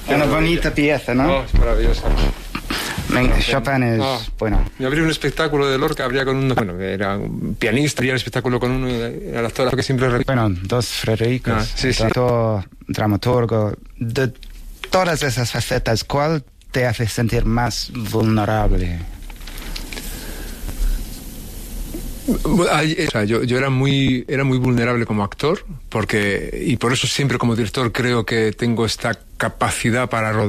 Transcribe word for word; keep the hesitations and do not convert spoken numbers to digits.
una bonita pieza, ¿no? Oh, es maravillosa. Venga, Chopin es oh, bueno. Me abrí un espectáculo de Lorca, habría con uno, bueno, era un pianista, habría el espectáculo con uno, el actor que siempre... Bueno, dos Federicos, ah, sí, sí. actor, dramaturgo, de todas esas facetas, ¿cuál te hace sentir más vulnerable? O sea, yo, yo era muy era muy vulnerable como actor, porque y por eso siempre como director creo que tengo esta capacidad para rodar